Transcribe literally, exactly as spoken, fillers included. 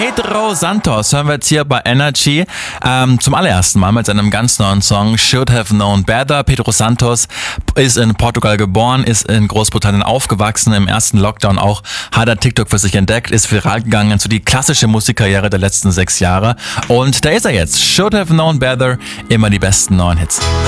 Pedro Santos hören wir jetzt hier bei Energy ähm, zum allerersten Mal mit seinem ganz neuen Song Should Have Known Better. Pedro Santos ist in Portugal geboren, ist in Großbritannien aufgewachsen, im ersten Lockdown auch hat er TikTok für sich entdeckt, ist viral gegangen zu die klassische Musikkarriere der letzten sechs Jahre und da ist er jetzt. Should Have Known Better, immer die besten neuen Hits.